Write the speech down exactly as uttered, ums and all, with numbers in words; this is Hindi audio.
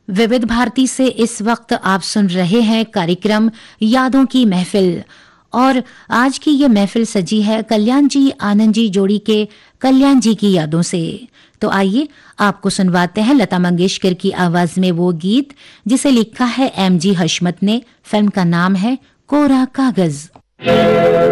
विविध भारती से इस वक्त आप सुन रहे हैं कार्यक्रम यादों की महफिल और आज की ये महफिल सजी है कल्याण जी आनंद जी जोड़ी के कल्याण जी की यादों से। तो आइए आपको सुनवाते हैं लता मंगेशकर की आवाज में वो गीत जिसे लिखा है एम जी हशमत ने। फिल्म का नाम है कोरा कागज।